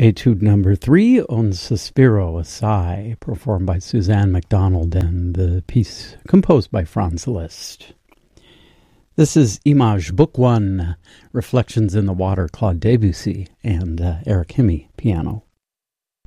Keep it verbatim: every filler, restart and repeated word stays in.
Etude number three, Un Sospiro, a Sigh, performed by Suzanne MacDonald, and the piece composed by Franz Liszt. This is Image, Book One, Reflections in the Water, Claude Debussy, and uh, Eric Hemme, piano.